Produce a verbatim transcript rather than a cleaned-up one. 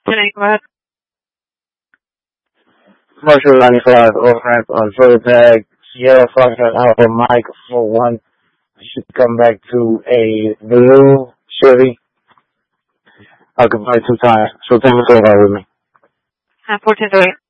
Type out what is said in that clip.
Today, go ahead. Commercial ninety-five off-ramp on further tag, Sierra Foxtrot Alpha Mike for one. Should come back to a blue Chevy. I could buy two tires. So thank you for that with me. Uh, fourteen to eight.